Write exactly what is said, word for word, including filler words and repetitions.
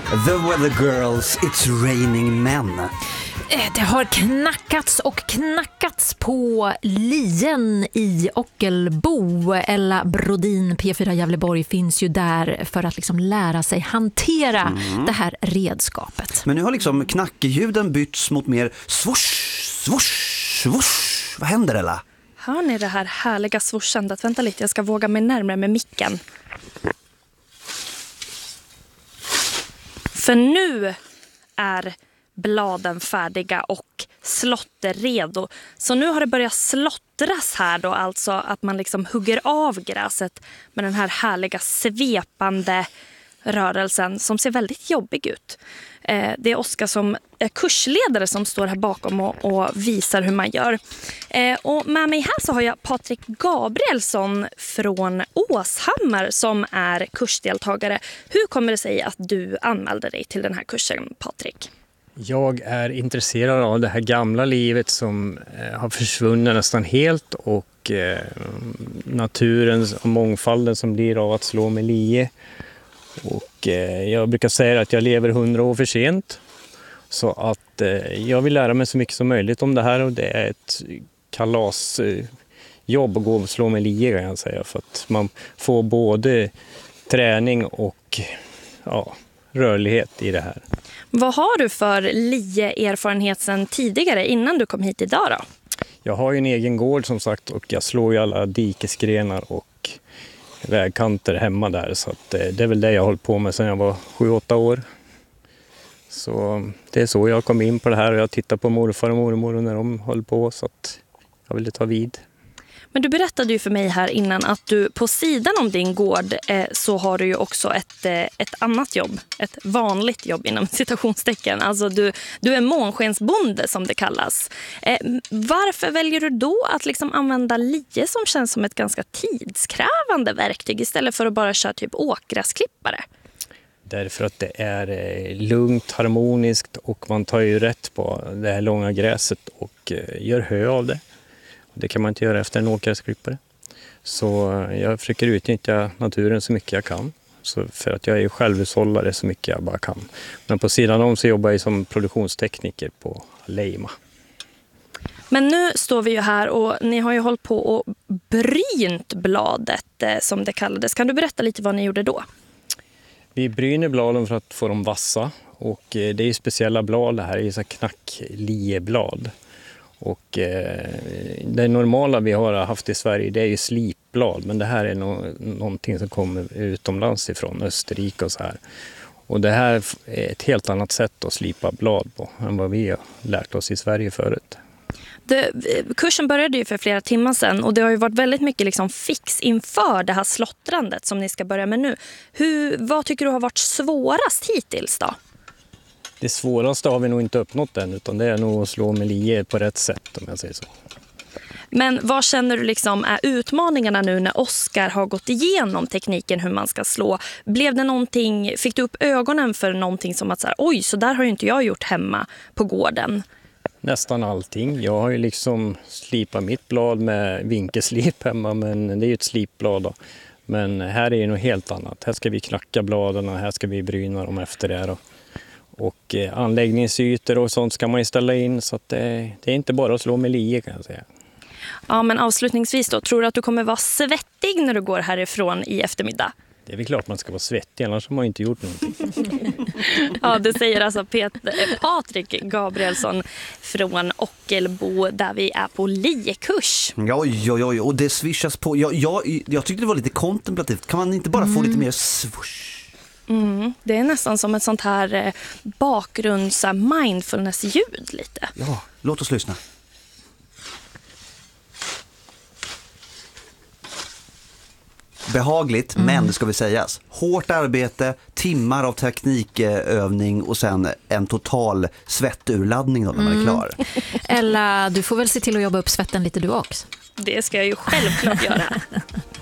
The Weather Girls, It's Raining Men. Det har knackats och knackats på lien i Ockelbo. Ella Brodin, P fyra Gävleborg, finns ju där för att liksom lära sig hantera mm. det här redskapet. Men nu har liksom knackeljuden bytts mot mer swoosh, swoosh, swoosh. Vad händer, Ella? Hör ni det här härliga swooshandet? Vänta lite, jag ska våga mig närmare med micken. För nu är bladen färdiga och slotter redo. Så nu har det börjat slottras här då, alltså att man liksom hugger av gräset med den här härliga svepande rörelsen som ser väldigt jobbig ut. Eh, det är Oskar som är kursledare som står här bakom och, och visar hur man gör. Eh, och med mig här så har jag Patrik Gabrielsson från Åshammar som är kursdeltagare. Hur kommer det sig att du anmälde dig till den här kursen, Patrik? Jag är intresserad av det här gamla livet som eh, har försvunnit nästan helt och eh, naturen och mångfalden som blir av att slå med lie. Och eh, jag brukar säga att jag lever hundra år för sent. Så att eh, jag vill lära mig så mycket som möjligt om det här och det är ett kalasjobb eh, att gå och slå med lie, kan jag säga. För att man får både träning och ja, rörlighet i det här. Vad har du för lie-erfarenhet sedan tidigare innan du kom hit idag då? Jag har ju en egen gård som sagt och jag slår ju alla dikesgrenar och vägkanter hemma där. Så att det är väl det jag har hållit på med sedan jag var sju åtta år. Så det är så jag kom in på det här och jag tittar på morfar och mormor när de höll på så att jag ville ta vid. Men du berättade ju för mig här innan att du på sidan om din gård eh, så har du ju också ett, eh, ett annat jobb. Ett vanligt jobb inom citationstecken. Alltså du, du är månskensbonde som det kallas. Eh, varför väljer du då att liksom använda lie som känns som ett ganska tidskrävande verktyg istället för att bara köra typ åkgräsklippare? Därför att det är lugnt, harmoniskt och man tar ju rätt på det här långa gräset och gör hö av det. Det kan man inte göra efter en åkgräsklippare. Så jag försöker utnyttja naturen så mycket jag kan. Så för att jag är självhushållare så mycket jag bara kan. Men på sidan om så jobbar jag som produktionstekniker på Leima. Men nu står vi ju här och ni har ju hållit på och brynt bladet eh, som det kallades. Kan du berätta lite vad ni gjorde då? Vi bryner bladen för att få dem vassa. Och det är ju speciella blad det här, det är så knacklieblad. Och eh, det normala vi har haft i Sverige det är ju slipblad. Men det här är no- någonting som kommer utomlands ifrån Österrike och så här. Och det här är ett helt annat sätt att slipa blad på än vad vi har lärt oss i Sverige förut. Det, kursen började ju för flera timmar sedan och det har ju varit väldigt mycket liksom fix inför det här slottrandet som ni ska börja med nu. Hur, vad tycker du har varit svårast hittills då? Det svåraste har vi nog inte uppnått än utan det är nog att slå med lie på rätt sätt om jag säger så. Men vad känner du liksom är utmaningarna nu när Oskar har gått igenom tekniken hur man ska slå? Blev det någonting, fick du upp ögonen för någonting som att så här, oj så där har ju inte jag gjort hemma på gården? Nästan allting. Jag har ju liksom slipat mitt blad med vinkelslip hemma men det är ju ett slipblad då. Men här är det något helt annat. Här ska vi knacka bladen och här ska vi bryna dem efter det då. Och eh, anläggningsytor och sånt ska man ju ställa in så att det, det är inte bara att slå med lie kan jag säga. Ja, men avslutningsvis då, tror du att du kommer vara svettig när du går härifrån i eftermiddag? Det är väl klart man ska vara svettig, annars har man inte gjort någonting. Ja, det säger alltså Peter, Patrik Gabrielsson från Ockelbo där vi är på liekurs. Oj, oj, oj, och det swishas på. Jag, jag, jag tyckte det var lite kontemplativt. Kan man inte bara mm. få lite mer swoosh? Mm, det är nästan som ett sånt här eh, bakgrunds mindfulness-ljud lite. Ja, låt oss lyssna. Behagligt, mm. men det ska vi sägas. Hårt arbete, timmar av teknikövning och sen en total svetturladdning då när man är klar. Mm. Eller du får väl se till att jobba upp svetten lite du också. Det ska jag ju självklart göra.